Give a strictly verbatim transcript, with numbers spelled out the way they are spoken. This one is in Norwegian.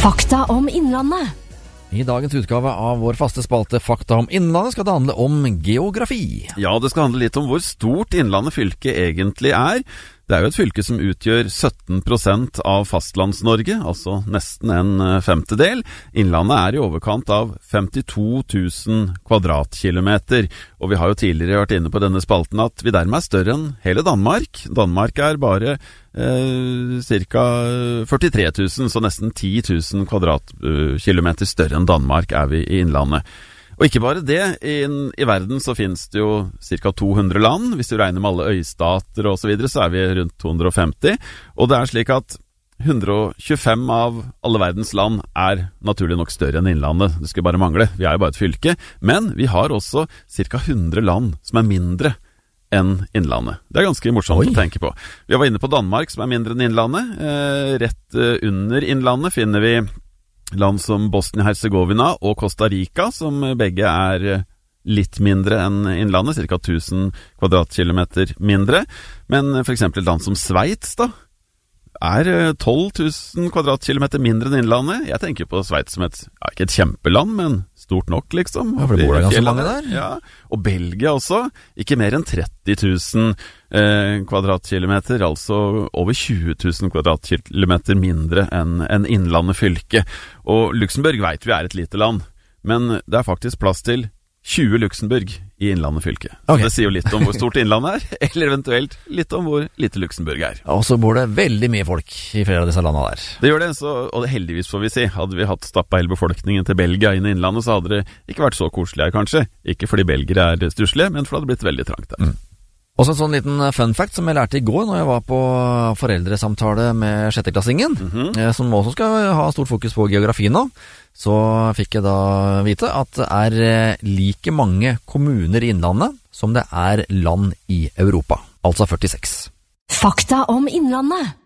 Fakta om Innlandet. I dagens utgave av vår faste spalte Fakta om Innlandet skal det handle om geografi. Ja, det skal handle litt om hvor stort Innlandet fylke egentlig er. Det er jo et fylke som utgjør sytten prosent av fastlands-Norge, altså nesten en femtedel. Innlandet er i overkant av femtito tusen kvadratkilometer, og vi har jo tidligere vært inne på denne spalten at vi dermed er større enn hele Danmark. Danmark er bare eh, ca. førtitre tusen, så nesten ti tusen kvadratkilometer større enn Danmark er vi i Innlandet. Og ikke bare det, i, i verden så finnes det jo ca. to hundre land. Hvis du regner med alle øystater og så videre, så er vi rundt to hundre og femti. Og det er slik at hundre og tjuefem av alle verdens land er naturlig nok større enn Innlandet. Det skulle bare mangle, vi er jo bare et fylke. Men vi har også ca. hundre land som er mindre enn Innlandet. Det er ganske morsomt Oi. Å tenke på. Vi var inne på Danmark, som er mindre enn Innlandet. Eh, rett under Innlandet finner vi land som Bosnia-Herzegovina og Costa Rica, som begge er litt mindre enn Innlandet, ca. tusen kvadratkilometer mindre. Men for eksempel land som Sveits da, er tolv tusen kvadratkilometer mindre enn Innlandet. Jeg tenker på Sveits som et, ja, ikke et kjempeland, men stort nok liksom. Ja, for det bor det ganske mange der. Ja, og Belgia også, ikke mer enn tretti tusen eh, kvadratkilometer, altså over tjue tusen kvadratkilometer mindre enn en Innlandet fylke. Og Luxembourg vet vi er et lite land, men det er faktisk plass til tjue Luxembourg i Innlandet fylke. Okay. Det sier jo litt om hvor stort Innlandet er, eller eventuelt litt om hvor lite Luxembourg er. Og så bor det veldig mye folk i flere av disse landene der. Det gjør det, så, og heldigvis får vi si. Hadde vi hatt stappa hele befolkningen til Belgia inn i Innlandet, så hadde det ikke vært så koselig her kanskje. Ikke fordi belgere er stusslige, men fordi det hadde blitt veldig trangt der. Mm. Også en sånn liten fun fact som jeg lærte i går når jeg var på foreldresamtale med sjetteklassingen, mm-hmm. som også skal ha stort fokus på geografi nå. Så fikk jeg da vite at det er like mange kommuner i Innlandet som det er land i Europa, altså førtiseks. Fakta om Innlandet.